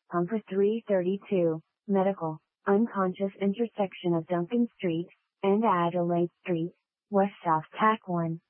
Pumper 332, Medical, unconscious intersection of Duncan Street and Adelaide Street, West South Tack 1.